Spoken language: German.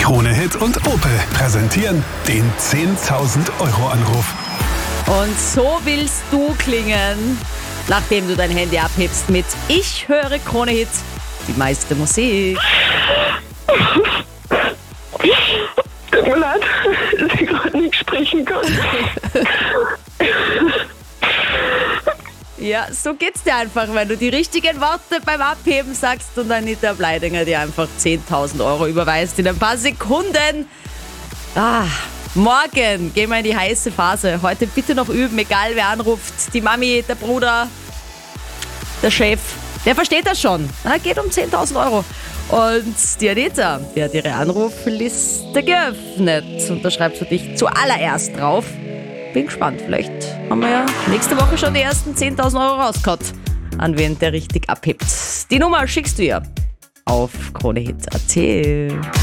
Krone Hit und Opel präsentieren den 10.000 Euro Anruf. Und so willst du klingen, nachdem du dein Handy abhebst mit Ich höre Krone Hit, die meiste Musik. Tut mir leid, dass ich gerade nicht sprechen kann. Ja, so geht's dir einfach, wenn du die richtigen Worte beim Abheben sagst und Anita Bleidinger dir einfach 10.000 Euro überweist in ein paar Sekunden. Morgen gehen wir in die heiße Phase. Heute bitte noch üben, egal wer anruft. Die Mami, der Bruder, der Chef, der versteht das schon. Geht um 10.000 Euro. Und die Anita, die hat ihre Anrufliste geöffnet. Und da schreibst du dich zuallererst drauf. Bin gespannt, vielleicht haben wir ja nächste Woche schon die ersten 10.000 Euro rausgehauen, an wen der richtig abhebt. Die Nummer schickst du ihr auf kronehit.at.